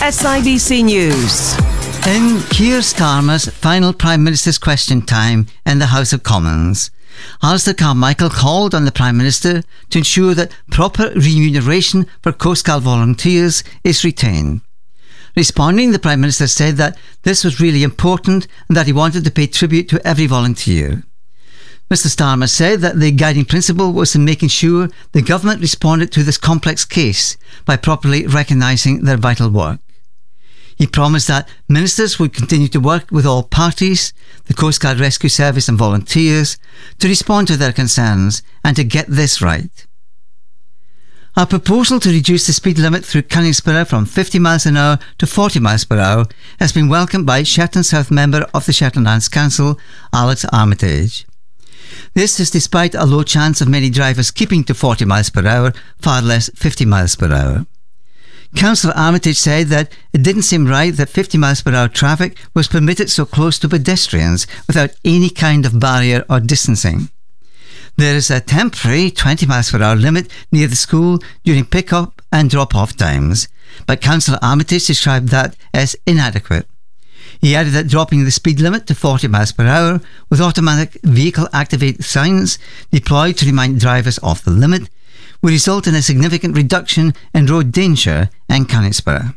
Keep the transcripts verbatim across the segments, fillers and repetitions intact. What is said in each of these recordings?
S I B C News. In Keir Starmer's final Prime Minister's question time in the House of Commons, Alistair Carmichael called on the Prime Minister to ensure that proper remuneration for Coast Guard volunteers is retained. Responding, the Prime Minister said that this was really important and that he wanted to pay tribute to every volunteer. Mister Starmer said that the guiding principle was in making sure the government responded to this complex case by properly recognising their vital work. He promised that ministers would continue to work with all parties, the Coast Guard Rescue Service and volunteers, to respond to their concerns and to get this right. Our proposal to reduce the speed limit through Cunningsborough from fifty miles an hour to forty miles per hour has been welcomed by Shetland South member of the Shetland Lands Council, Alex Armitage. This is despite a low chance of many drivers keeping to forty miles per hour, far less fifty miles per hour. Councillor Armitage said that it didn't seem right that fifty miles per hour traffic was permitted so close to pedestrians without any kind of barrier or distancing. There is a temporary twenty miles per hour limit near the school during pick-up and drop-off times, but Councillor Armitage described that as inadequate. He added that dropping the speed limit to forty miles per hour with automatic vehicle-activated signs deployed to remind drivers of the limit would result in a significant reduction in road danger in Cunningsborough.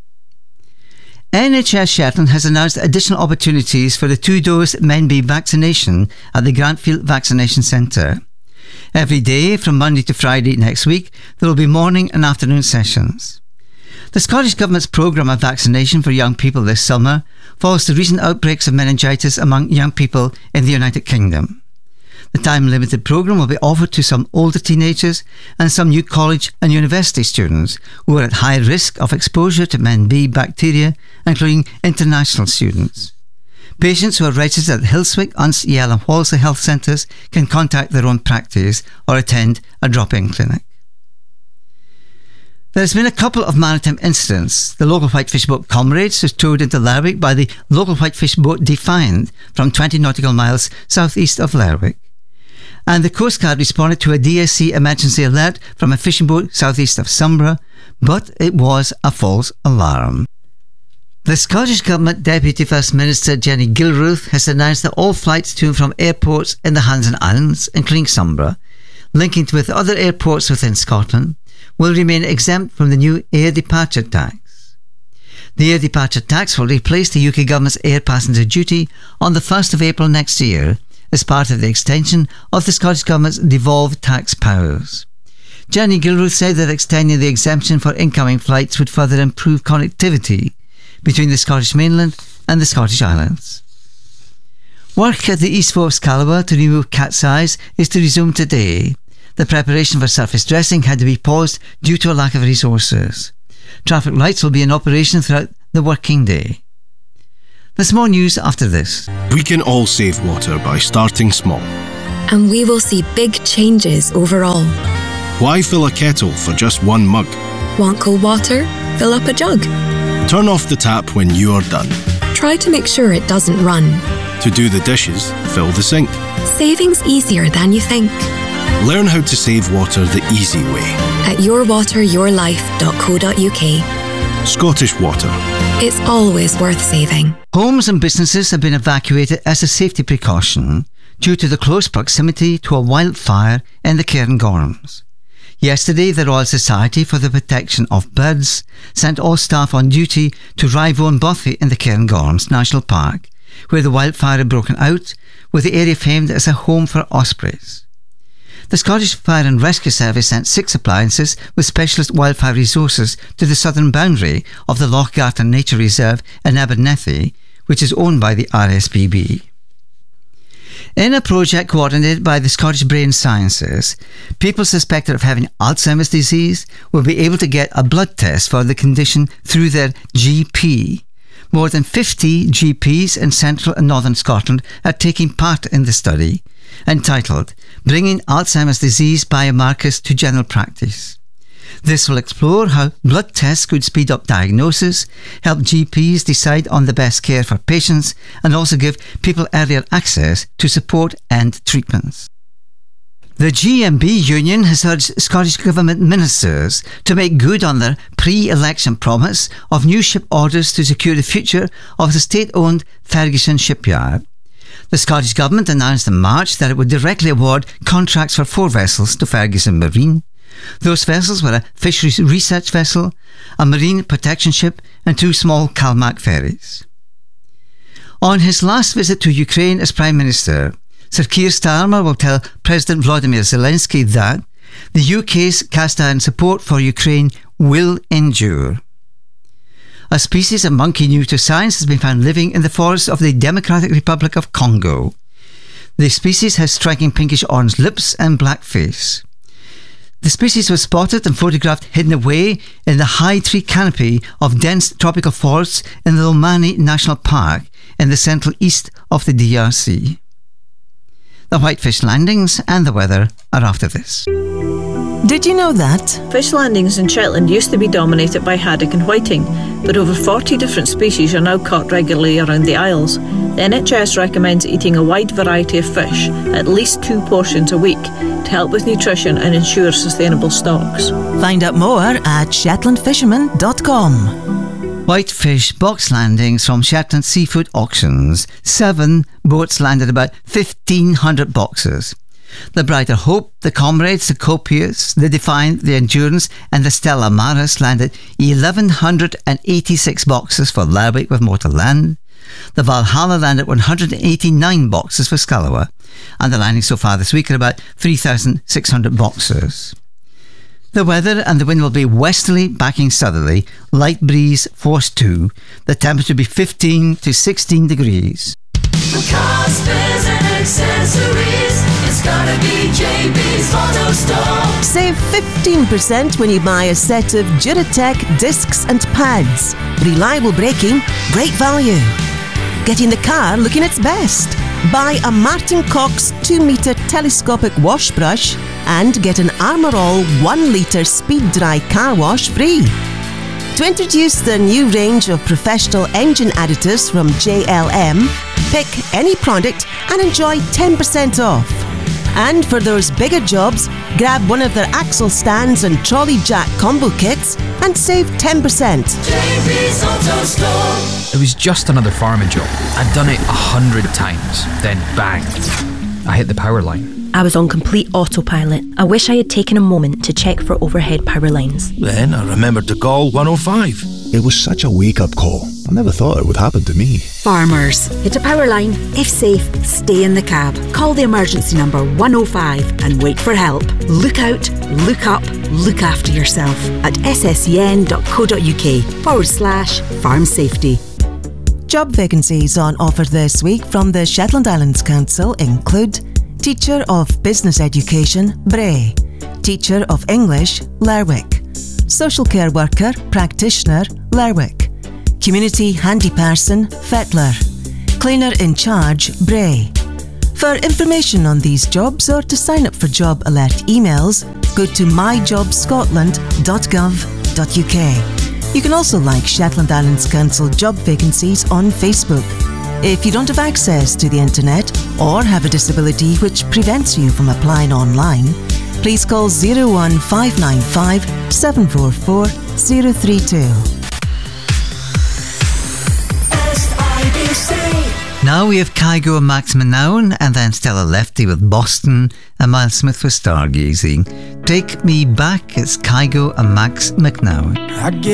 N H S Shetland has announced additional opportunities for the two-dose M E N B vaccination at the Grantfield Vaccination Centre. Every day from Monday to Friday next week, there will be morning and afternoon sessions. The Scottish Government's programme of vaccination for young people this summer follows the recent outbreaks of meningitis among young people in the United Kingdom. The time-limited programme will be offered to some older teenagers and some new college and university students who are at high risk of exposure to M E N B bacteria, including international students. Patients who are registered at Hillswick, Unseyell and Walsall health centres can contact their own practice or attend a drop-in clinic. There has been a couple of maritime incidents. The local whitefish boat Comrades was towed into Lerwick by the local whitefish boat Defiant from twenty nautical miles southeast of Lerwick. And the Coast Guard responded to a D S C emergency alert from a fishing boat southeast of Sombra, but it was a false alarm. The Scottish Government Deputy First Minister Jenny Gilruth has announced that all flights to and from airports in the Hansen Islands, including Sombra, linking with other airports within Scotland, will remain exempt from the new air departure tax. The air departure tax will replace the U K Government's air passenger duty on the first of April next year, as part of the extension of the Scottish Government's devolved tax powers. Jenny Gilruth said that extending the exemption for incoming flights would further improve connectivity between the Scottish mainland and the Scottish Islands. Work at the East Forth Calabar to remove cat's eyes is to resume today. The preparation for surface dressing had to be paused due to a lack of resources. Traffic lights will be in operation throughout the working day. There's more news after this. We can all save water by starting small. And we will see big changes overall. Why fill a kettle for just one mug? Want cold water? Fill up a jug. Turn off the tap when you are done. Try to make sure it doesn't run. To do the dishes, fill the sink. Saving's easier than you think. Learn how to save water the easy way at your water your life dot co dot uk. Scottish Water. It's always worth saving. Homes and businesses have been evacuated as a safety precaution due to the close proximity to a wildfire in the Cairngorms. Yesterday, the Royal Society for the Protection of Birds sent all staff on duty to Rivone Bothy in the Cairngorms National Park, where the wildfire had broken out, with the area famed as a home for ospreys. The Scottish Fire and Rescue Service sent six appliances with specialist wildfire resources to the southern boundary of the Lochgarten Nature Reserve in Abernethy, which is owned by the R S P B. In a project coordinated by the Scottish Brain Sciences, people suspected of having Alzheimer's disease will be able to get a blood test for the condition through their G P. More than fifty G Ps in central and northern Scotland are taking part in the study, entitled Bringing Alzheimer's Disease Biomarkers to General Practice. This will explore how blood tests could speed up diagnosis, help G Ps decide on the best care for patients, and also give people earlier access to support and treatments. The G M B union has urged Scottish Government ministers to make good on their pre-election promise of new ship orders to secure the future of the state-owned Ferguson shipyard. The Scottish Government announced in March that it would directly award contracts for four vessels to Ferguson Marine. Those vessels were a fisheries research vessel, a marine protection ship and two small Calmac ferries. On his last visit to Ukraine as Prime Minister, Sir Keir Starmer will tell President Volodymyr Zelensky that the U K's cast iron support for Ukraine will endure. A species of monkey new to science has been found living in the forests of the Democratic Republic of Congo. The species has striking pinkish orange lips and black face. The species was spotted and photographed hidden away in the high tree canopy of dense tropical forests in the Lomani National Park in the central east of the D R C. The Whitefish landings and the weather are after this. Did you know that? Fish landings in Shetland used to be dominated by haddock and whiting, but over forty different species are now caught regularly around the Isles. The N H S recommends eating a wide variety of fish, at least two portions a week, to help with nutrition and ensure sustainable stocks. Find out more at shetland fisherman dot com. Whitefish box landings from Shetland Seafood Auctions. Seven boats landed about fifteen hundred boxes. The Brighter Hope, the Comrades, the Copious, the Defiant, the Endurance and the Stella Maris landed eleven eighty-six boxes for Lerwick with more to land. The Valhalla landed one hundred eighty-nine boxes for Scalawa, and the landings so far this week are about three thousand six hundred boxes. The weather and the wind will be westerly backing southerly, light breeze force two. The temperature will be fifteen to sixteen degrees. For cars, spares and accessories, it's gotta be J B's Auto Store. Save fifteen percent when you buy a set of Duratec discs and pads. Reliable braking, great value. Getting the car looking its best. Buy a Martin Cox two metre telescopic wash brush and get an Armour All one litre speed dry car wash free. To introduce the new range of professional engine additives from J L M, pick any product and enjoy ten percent off. And for those bigger jobs, grab one of their axle stands and trolley jack combo kits and save ten percent. J B's Auto Store. It was just another farming job. I'd done it a hundred times. Then bang, I hit the power line. I was on complete autopilot. I wish I had taken a moment to check for overhead power lines. Then I remembered to call one oh five. It was such a wake-up call. I never thought it would happen to me. Farmers, hit a power line. If safe, stay in the cab. Call the emergency number one oh five and wait for help. Look out, look up, look after yourself at sscn.co.uk forward slash farm safety. Job vacancies on offer this week from the Shetland Islands Council include Teacher of Business Education, Bray. Teacher of English, Lerwick. Social Care Worker, Practitioner, Lerwick. Community Handy Person, Fettler. Cleaner in Charge, Bray. For information on these jobs or to sign up for job alert emails, go to my job scotland dot gov dot u k. You can also like Shetland Islands Council job vacancies on Facebook. If you don't have access to the internet or have a disability which prevents you from applying online, please call zero one five nine five seven four four zero three two. Now we have Kygo and Max Minown, and then Stella Lefty with Boston and Miles Smith with Stargazing. Take Me Back, it's Kygo and Max McNown.